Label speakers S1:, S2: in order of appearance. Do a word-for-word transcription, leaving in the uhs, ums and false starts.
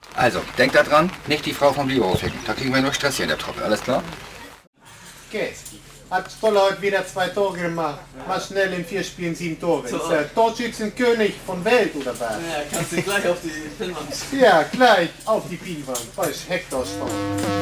S1: Also, denkt da dran, nicht die Frau vom Bio rauspicken. Da kriegen wir nur Stress hier in der Truppe, alles klar?
S2: Geht's. Hat Stoller heute wieder zwei Tore gemacht. Mal schnell in vier Spielen sieben Tore.
S3: So.
S2: Ist der Torschützenkönig von Welt oder was?
S3: Ja, kannst du gleich auf die Pinnwand.
S2: Ja, gleich auf die Pinnwand. Da ist Hector Stoll.